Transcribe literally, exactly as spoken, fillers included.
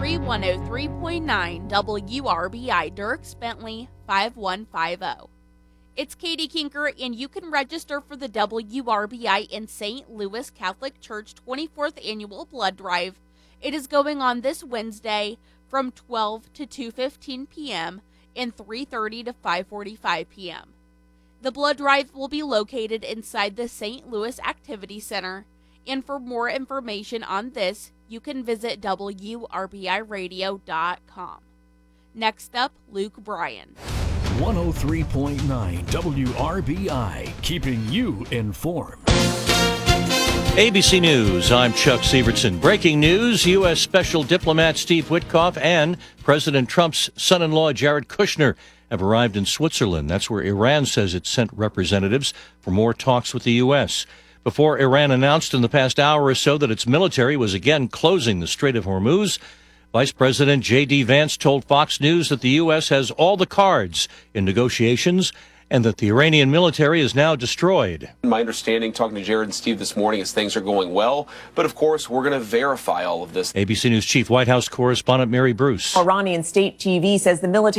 three one oh three point nine W R B I, Dierks Bentley five one five zero. It's Katie Kinker, and you can register for the W R B I in Saint Louis Catholic Church twenty-fourth Annual Blood Drive. It is going on this Wednesday from twelve to two fifteen p.m. and three thirty to five forty-five p.m. The blood drive will be located inside the Saint Louis Activity Center, and for more information on this, you can visit W R B I radio dot com. Next up, Luke Bryan. one oh three point nine W R B I, keeping you informed. A B C News, I'm Chuck Sievertson. Breaking news, U S. Special Diplomat Steve Witkoff and President Trump's son-in-law Jared Kushner have arrived in Switzerland. That's where Iran says it sent representatives for more talks with the U S. Before Iran announced in the past hour or so that its military was again closing the Strait of Hormuz, Vice President J D. Vance told Fox News that the U S has all the cards in negotiations and that the Iranian military is now destroyed. My understanding, talking to Jared and Steve this morning, is things are going well. But of course, we're going to verify all of this. A B C News Chief White House Correspondent Mary Bruce. Iranian state T V says the military